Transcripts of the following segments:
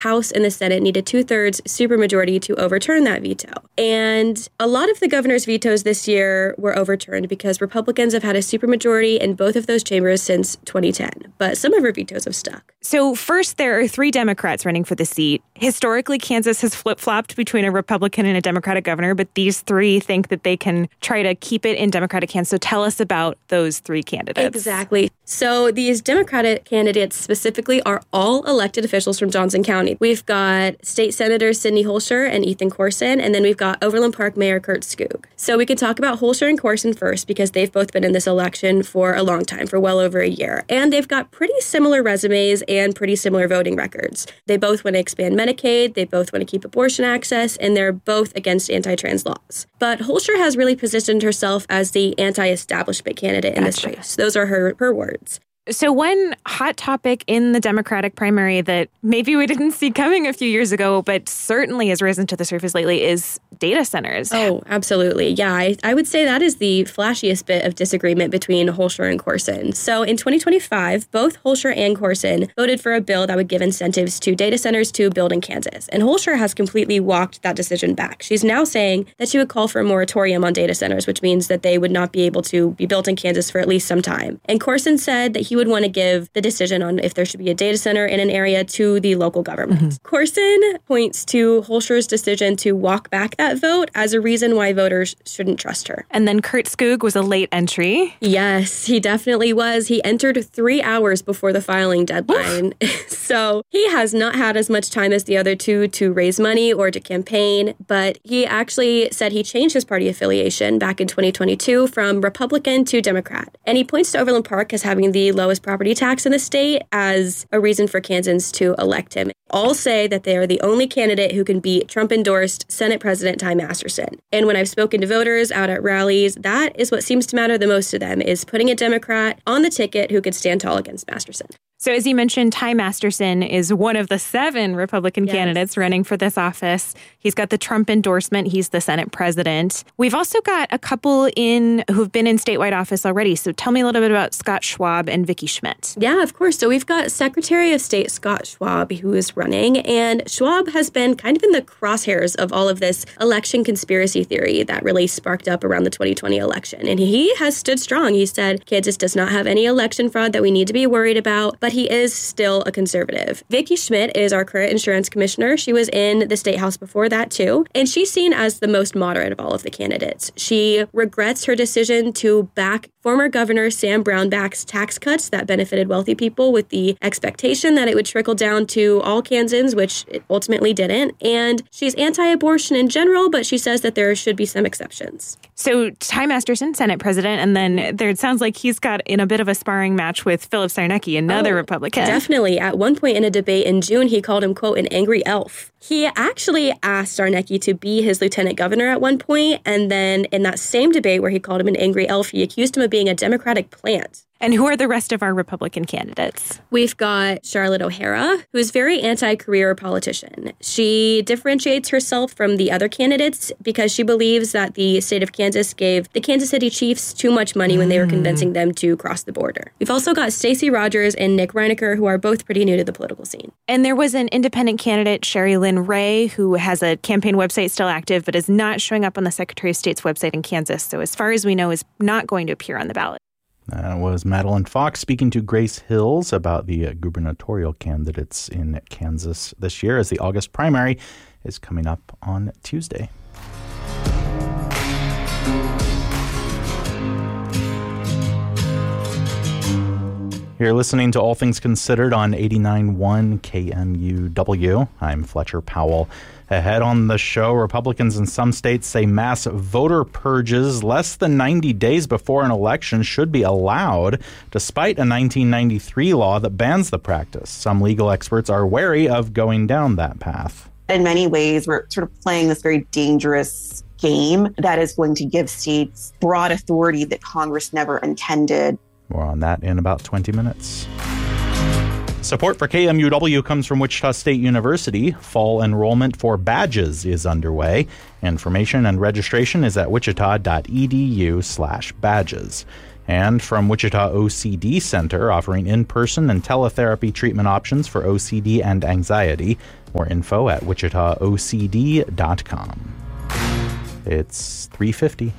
House and the Senate needed 2/3 supermajority to overturn that veto. And a lot of the governor's vetoes this year were overturned because Republicans have had a supermajority in both of those chambers since 2010. But some of her vetoes have stuck. So first, there are 3 Democrats running for the seat. Historically, Kansas has flip-flopped between a Republican and a Democratic governor, but these 3 think that they can try to keep it in Democratic hands. So tell us about those 3 candidates. Exactly. So these Democratic candidates specifically are all elected officials from Johnson County. We've got State Senators Sidney Holscher and Ethan Corson, and then we've got Overland Park Mayor Kurt Skoog. So we could talk about Holscher and Corson first because they've both been in this election for a long time, for well over a year. And they've got pretty similar resumes and pretty similar voting records. They both want to expand Medicaid, they both want to keep abortion access, and they're both against anti-trans laws. But Holscher has really positioned herself as the anti-establishment candidate in this race. Those are her words. So one hot topic in the Democratic primary that maybe we didn't see coming a few years ago, but certainly has risen to the surface lately is data centers. Oh, absolutely. Yeah, I would say that is the flashiest bit of disagreement between Holscher and Corson. So in 2025, both Holscher and Corson voted for a bill that would give incentives to data centers to build in Kansas. And Holscher has completely walked that decision back. She's now saying that she would call for a moratorium on data centers, which means that they would not be able to be built in Kansas for at least some time. And Corson said that he would want to give the decision on if there should be a data center in an area to the local government. Mm-hmm. Corson points to Holscher's decision to walk back that vote as a reason why voters shouldn't trust her. And then Kurt Skoog was a late entry. Yes, he definitely was. He entered 3 hours before the filing deadline. So he has not had as much time as the other 2 to raise money or to campaign, but he actually said he changed his party affiliation back in 2022 from Republican to Democrat. And he points to Overland Park as having the lowest property tax in the state as a reason for Kansans to elect him. All say that they are the only candidate who can beat Trump-endorsed Senate President Ty Masterson. And when I've spoken to voters out at rallies, that is what seems to matter the most to them, is putting a Democrat on the ticket who could stand tall against Masterson. So as you mentioned, Ty Masterson is one of the 7 Republican candidates running for this office. He's got the Trump endorsement. He's the Senate president. We've also got a couple who've been in statewide office already. So tell me a little bit about Scott Schwab and Vicki Schmidt. Yeah, of course. So we've got Secretary of State Scott Schwab, who is running. And Schwab has been kind of in the crosshairs of all of this election conspiracy theory that really sparked up around the 2020 election. And he has stood strong. He said Kansas does not have any election fraud that we need to be worried about, but he is still a conservative. Vicki Schmidt is our current insurance commissioner. She was in the State House before that, too. And she's seen as the most moderate of all of the candidates. She regrets her decision to back former Governor Sam Brownback's tax cuts that benefited wealthy people with the expectation that it would trickle down to all Kansans, which it ultimately didn't. And she's anti-abortion in general, but she says that there should be some exceptions. So Ty Masterson, Senate president, and then it sounds like he's got in a bit of a sparring match with Philip Sarnecki, another Republican. Definitely. At one point in a debate in June, he called him, quote, an angry elf. He actually asked Sarnecki to be his lieutenant governor at one point, and then in that same debate where he called him an angry elf, he accused him of being a Democratic plant. And who are the rest of our Republican candidates? We've got Charlotte O'Hara, who is very anti-career politician. She differentiates herself from the other candidates because she believes that the state of Kansas gave the Kansas City Chiefs too much money when they were convincing them to cross the border. We've also got Stacey Rogers and Nick Reinecker, who are both pretty new to the political scene. And there was an independent candidate, Sherry Lynn Ray, who has a campaign website still active, but is not showing up on the Secretary of State's website in Kansas. So as far as we know, is not going to appear on the ballot. That was Madeline Fox speaking to Grace Hills about the gubernatorial candidates in Kansas this year as the August primary is coming up on Tuesday. You're listening to All Things Considered on 89.1 KMUW. I'm Fletcher Powell. Ahead on the show, Republicans in some states say mass voter purges less than 90 days before an election should be allowed, despite a 1993 law that bans the practice. Some legal experts are wary of going down that path. In many ways, we're sort of playing this very dangerous game that is going to give states broad authority that Congress never intended. More on that in about 20 minutes. Support for KMUW comes from Wichita State University. Fall enrollment for Badges is underway. Information and registration is at wichita.edu/badges. And from Wichita OCD Center, offering in-person and teletherapy treatment options for OCD and anxiety. More info at wichitaocd.com. It's 3:50.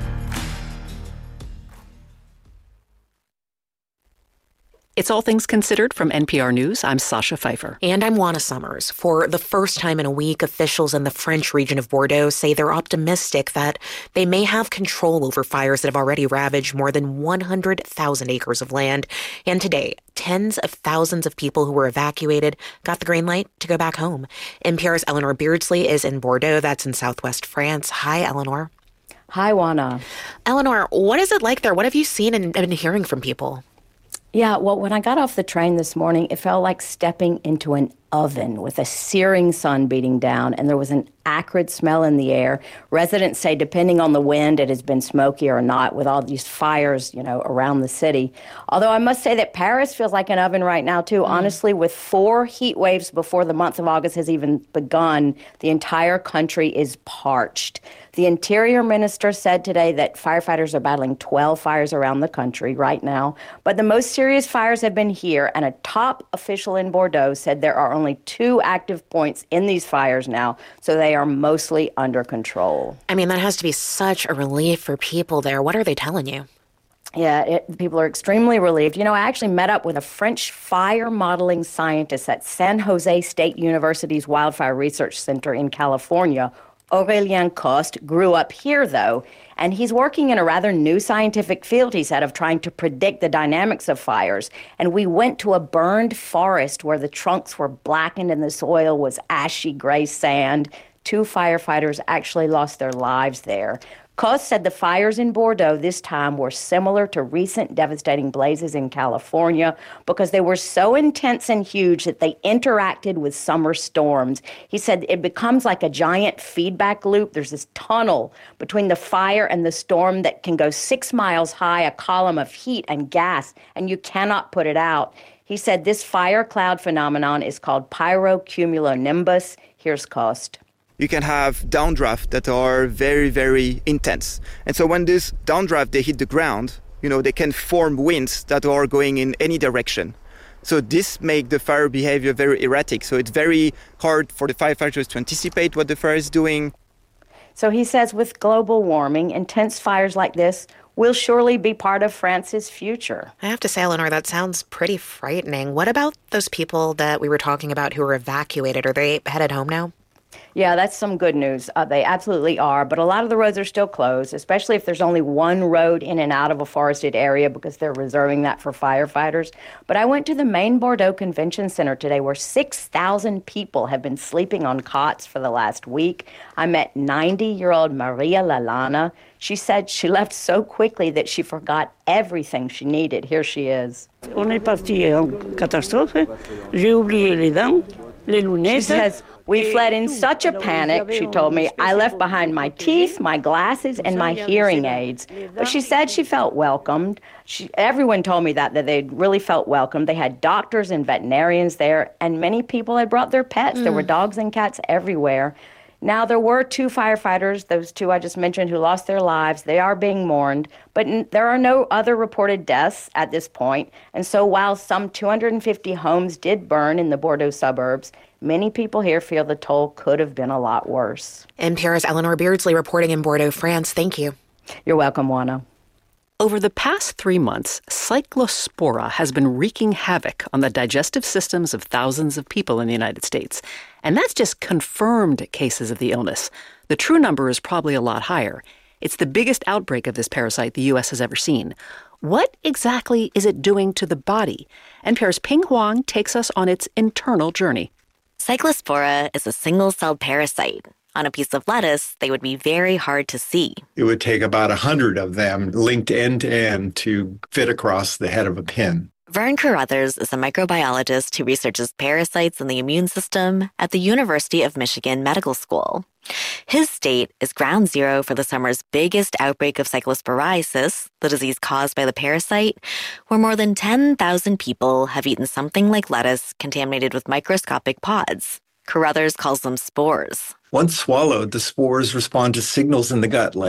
It's All Things Considered from NPR News. I'm Sasha Pfeiffer. And I'm Juana Summers. For the first time in a week, officials in the French region of Bordeaux say they're optimistic that they may have control over fires that have already ravaged more than 100,000 acres of land. And today, tens of thousands of people who were evacuated got the green light to go back home. NPR's Eleanor Beardsley is in Bordeaux. That's in southwest France. Hi, Eleanor. Hi, Juana. Eleanor, what is it like there? What have you seen and been hearing from people? Yeah, well, when I got off the train this morning, it felt like stepping into an oven with a searing sun beating down, and there was an acrid smell in the air. Residents say, depending on the wind, it has been smoky or not with all these fires, around the city. Although I must say that Paris feels like an oven right now, too. Honestly, with 4 heat waves before the month of August has even begun, the entire country is parched. The Interior Minister said today that firefighters are battling 12 fires around the country right now, but the most serious fires have been here, and a top official in Bordeaux said there are only 2 active points in these fires now, so they are mostly under control. I mean, that has to be such a relief for people there. What are they telling you? Yeah, people are extremely relieved. I actually met up with a French fire modeling scientist at San Jose State University's Wildfire Research Center in California. Aurélien Coste grew up here, though, and he's working in a rather new scientific field, he said, of trying to predict the dynamics of fires. And we went to a burned forest where the trunks were blackened and the soil was ashy gray sand. 2 firefighters actually lost their lives there. Coste said the fires in Bordeaux this time were similar to recent devastating blazes in California because they were so intense and huge that they interacted with summer storms. He said it becomes like a giant feedback loop. There's this tunnel between the fire and the storm that can go 6 miles high, a column of heat and gas, and you cannot put it out. He said this fire cloud phenomenon is called pyrocumulonimbus. Here's Coste. You can have downdrafts that are very, very intense. And so when this downdraft, they hit the ground, they can form winds that are going in any direction. So this makes the fire behavior very erratic. So it's very hard for the firefighters to anticipate what the fire is doing. So he says with global warming, intense fires like this will surely be part of France's future. I have to say, Eleanor, that sounds pretty frightening. What about those people that we were talking about who were evacuated? Are they headed home now? Yeah, that's some good news. They absolutely are. But a lot of the roads are still closed, especially if there's only one road in and out of a forested area because they're reserving that for firefighters. But I went to the main Bordeaux Convention Center today where 6,000 people have been sleeping on cots for the last week. I met 90-year-old Maria Lalana. She said she left so quickly that she forgot everything she needed. Here she is. On est parti en catastrophe. J'ai oublié les dents, les lunettes. She says, we fled in such a panic, she told me. I left behind my teeth, my glasses, and my hearing aids. But she said she felt welcomed. Everyone told me that they really felt welcomed. They had doctors and veterinarians there, and many people had brought their pets. There were dogs and cats everywhere. Now, there were 2 firefighters, those 2 I just mentioned, who lost their lives. They are being mourned, but there are no other reported deaths at this point. And so while some 250 homes did burn in the Bordeaux suburbs, many people here feel the toll could have been a lot worse. NPR's Eleanor Beardsley reporting in Bordeaux, France. Thank you. You're welcome, Juana. Over the past 3 months, Cyclospora has been wreaking havoc on the digestive systems of thousands of people in the United States. And that's just confirmed cases of the illness. The true number is probably a lot higher. It's the biggest outbreak of this parasite the U.S. has ever seen. What exactly is it doing to the body? NPR's Ping Huang takes us on its internal journey. Cyclospora is a single-celled parasite. On a piece of lettuce, they would be very hard to see. It would take about 100 of them linked end to end to fit across the head of a pin. Vern Carruthers is a microbiologist who researches parasites in the immune system at the University of Michigan Medical School. His state is ground zero for the summer's biggest outbreak of cyclosporiasis, the disease caused by the parasite, where more than 10,000 people have eaten something like lettuce contaminated with microscopic pods. Carruthers calls them spores. Once swallowed, the spores respond to signals in the gut like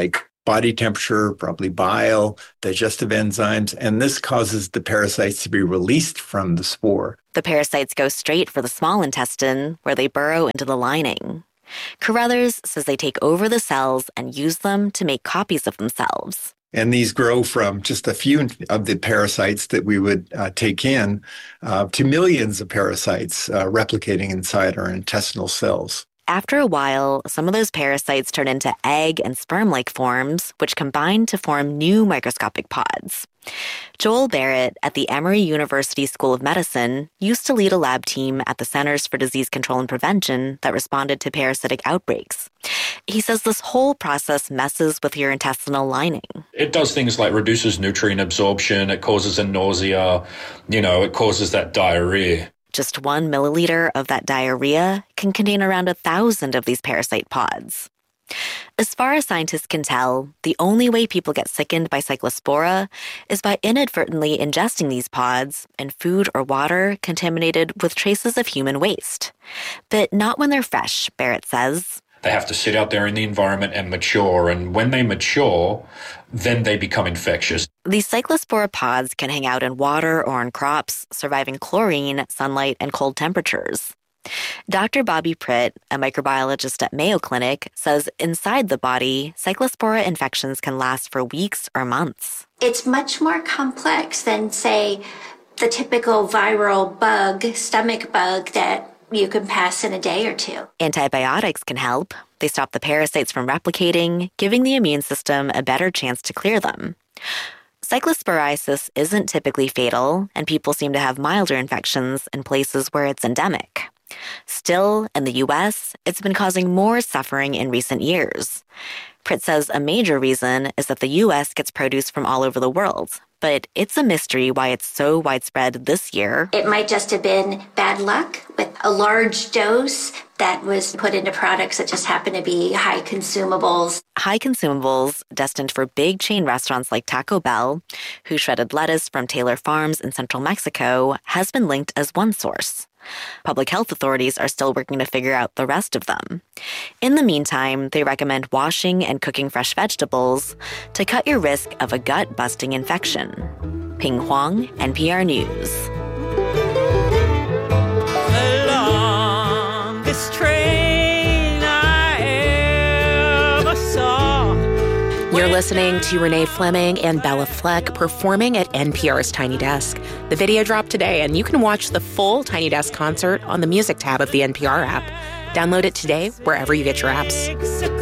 body temperature, probably bile, digestive enzymes, and this causes the parasites to be released from the spore. The parasites go straight for the small intestine, where they burrow into the lining. Carruthers says they take over the cells and use them to make copies of themselves. And these grow from just a few of the parasites that we would take in to millions of parasites replicating inside our intestinal cells. After a while, some of those parasites turn into egg and sperm-like forms, which combine to form new microscopic pods. Joel Barrett at the Emory University School of Medicine used to lead a lab team at the Centers for Disease Control and Prevention that responded to parasitic outbreaks. He says this whole process messes with your intestinal lining. It does things like reduces nutrient absorption, it causes a nausea, it causes that diarrhea. Just 1 milliliter of that diarrhea can contain around 1,000 of these parasite pods. As far as scientists can tell, the only way people get sickened by Cyclospora is by inadvertently ingesting these pods in food or water contaminated with traces of human waste. But not when they're fresh, Barrett says. They have to sit out there in the environment and mature, and when they mature, then they become infectious. These Cyclospora pods can hang out in water or on crops, surviving chlorine, sunlight, and cold temperatures. Dr. Bobby Pritt, a microbiologist at Mayo Clinic, says inside the body, Cyclospora infections can last for weeks or months. It's much more complex than, say, the typical viral bug, stomach bug that you can pass in a day or two. Antibiotics can help. They stop the parasites from replicating, giving the immune system a better chance to clear them. Cyclosporiasis isn't typically fatal, and people seem to have milder infections in places where it's endemic. Still, in the U.S., it's been causing more suffering in recent years. Pritt says a major reason is that the U.S. gets produce from all over the world, but it's a mystery why it's so widespread this year. It might just have been bad luck with a large dose that was put into products that just happen to be high consumables. High consumables destined for big chain restaurants like Taco Bell, whose shredded lettuce from Taylor Farms in central Mexico has been linked as one source. Public health authorities are still working to figure out the rest of them. In the meantime, they recommend washing and cooking fresh vegetables to cut your risk of a gut-busting infection. Ping Huang, NPR News. The longest train I ever saw. You're listening to Renee Fleming and Bella Fleck performing at NPR's Tiny Desk. The video dropped today, and you can watch the full Tiny Desk concert on the music tab of the NPR app. Download it today wherever you get your apps.